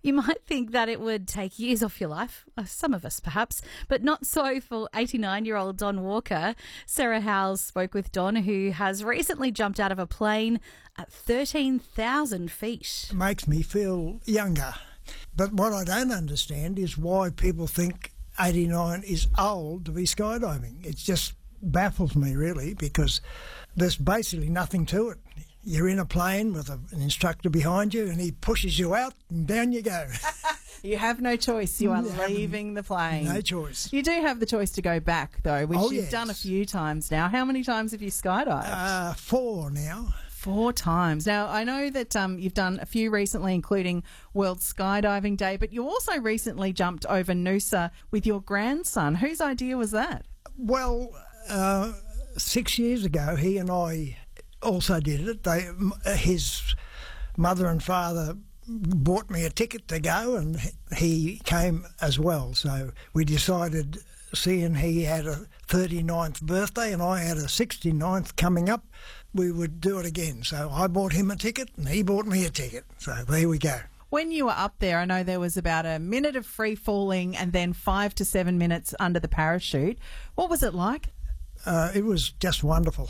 You might think that it would take years off your life, some of us perhaps, but not so for 89-year-old Don Walker. Sarah Howes spoke with Don, who has recently jumped out of a plane at 13,000 feet. It makes me feel younger. But what I don't understand is why people think 89 is old to be skydiving. It just baffles me, really, because there's basically nothing to it. You're in a plane with an instructor behind you and he pushes you out and down you go. You have no choice. You are leaving the plane. No choice. You do have the choice to go back, though, which you've yes. done a few times now. How many times have you skydived? 4 now. 4 times. Now, I know that you've done a few recently, including World Skydiving Day, but you also recently jumped over Noosa with your grandson. Whose idea was that? Well, 6 years ago, he and I also did it. His mother and father bought me a ticket to go and he came as well. So we decided, seeing he had a 39th birthday and I had a 69th coming up, we would do it again. So I bought him a ticket and he bought me a ticket. So there we go. When you were up there, I know there was about a minute of free falling and then 5 to 7 minutes under the parachute. What was it like? It was just wonderful.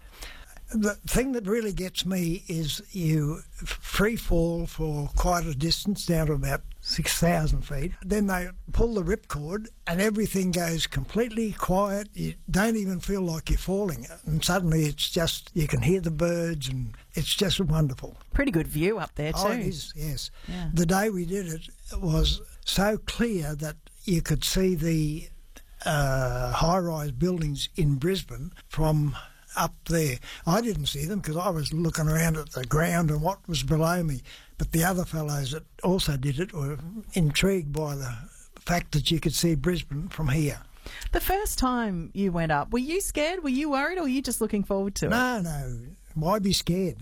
The thing that really gets me is you free fall for quite a distance, down to about 6,000 feet. Then they pull the ripcord and everything goes completely quiet. You don't even feel like you're falling. And suddenly it's just, you can hear the birds and it's just wonderful. Pretty good view up there too. Oh, it is, yes. Yeah. The day we did it was so clear that you could see the high-rise buildings in Brisbane from up there. I didn't see them because I was looking around at the ground and what was below me. But the other fellows that also did it were intrigued by the fact that you could see Brisbane from here. The first time you went up, were you scared? Were you worried, or were you just looking forward to it? No. Why be scared?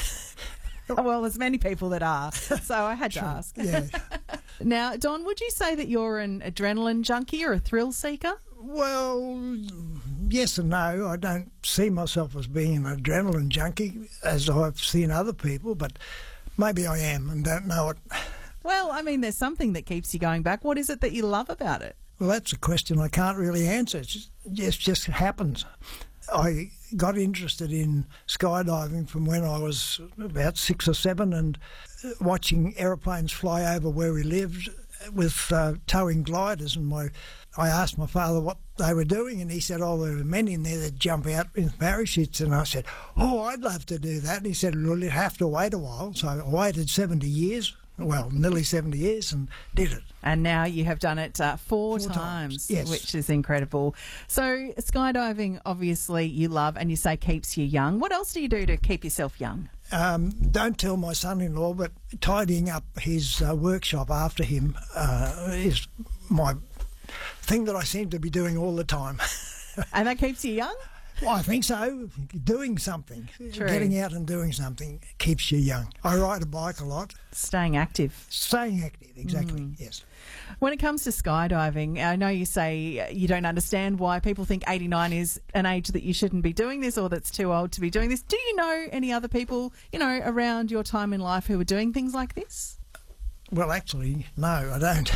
Well, there's many people that are, so I had to ask. Yeah. Now, Don, would you say that you're an adrenaline junkie or a thrill seeker? Well, yes and no. I don't see myself as being an adrenaline junkie as I've seen other people, but maybe I am and don't know it. Well, I mean, there's something that keeps you going back. What is it that you love about it? Well, that's a question I can't really answer. It just happens. I got interested in skydiving from when I was about 6 or 7 and watching aeroplanes fly over where we lived with towing gliders. And I asked my father what they were doing and he said, there were men in there that jump out in parachutes. And I said, I'd love to do that. And he said, well, you'd have to wait a while. So I waited 70 years. Well, nearly 70 years and did it. And now you have done it 4 times, yes. Which is incredible. So skydiving, obviously, you love and you say keeps you young. What else do you do to keep yourself young? Don't tell my son-in-law, but tidying up his workshop after him is my thing that I seem to be doing all the time. And that keeps you young? Well, I think so. Doing something, True. Getting out and doing something keeps you young. I ride a bike a lot. Staying active. Staying active, exactly, yes. When it comes to skydiving, I know you say you don't understand why people think 89 is an age that you shouldn't be doing this or that's too old to be doing this. Do you know any other people, around your time in life who are doing things like this? Well, actually, no, I don't.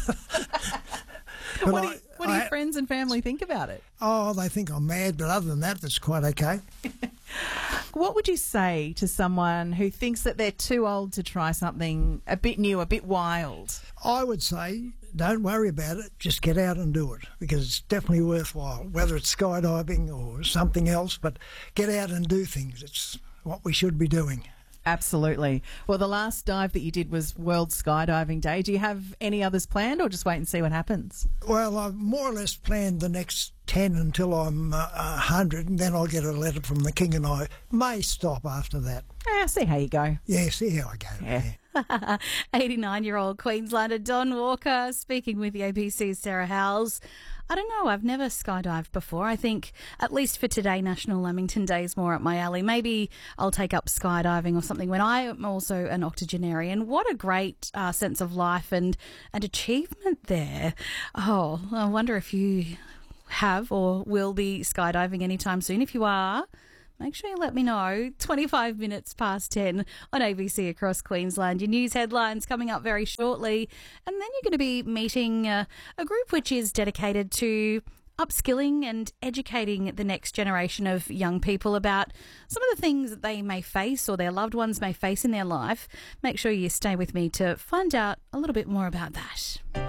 What do your friends and family think about it? Oh, they think I'm mad, but other than that, that's quite okay. What would you say to someone who thinks that they're too old to try something a bit new, a bit wild? I would say don't worry about it, just get out and do it because it's definitely worthwhile, whether it's skydiving or something else, but get out and do things. It's what we should be doing. Absolutely. Well, the last dive that you did was World Skydiving Day. Do you have any others planned or just wait and see what happens? Well, I've more or less planned the next 10 until I'm 100 and then I'll get a letter from the King and I may stop after that. See how you go. Yeah, see how I go. Yeah. 89-year-old Queenslander Don Walker speaking with the ABC's Sarah Howes. I don't know, I've never skydived before. I think, at least for today, National Lamington Day is more up my alley. Maybe I'll take up skydiving or something when I am also an octogenarian. What a great sense of life and achievement there. Oh, I wonder if you have or will be skydiving anytime soon. If you are, make sure you let me know. 25 minutes past 10 on ABC across Queensland. Your news headlines coming up very shortly. And then you're going to be meeting a group which is dedicated to upskilling and educating the next generation of young people about some of the things that they may face or their loved ones may face in their life. Make sure you stay with me to find out a little bit more about that.